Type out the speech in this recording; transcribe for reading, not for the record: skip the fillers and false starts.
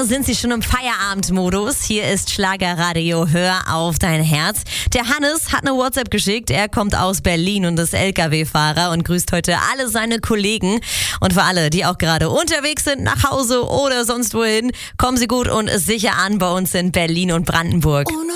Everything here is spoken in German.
Oder sind Sie schon im Feierabendmodus? Hier ist Schlagerradio, hör auf dein Herz. Der Hannes hat eine WhatsApp geschickt. Er kommt aus Berlin und ist LKW-Fahrer und grüßt heute alle seine Kollegen. Und für alle, die auch gerade unterwegs sind, nach Hause oder sonst wohin, kommen Sie gut und sicher an bei uns in Berlin und Brandenburg.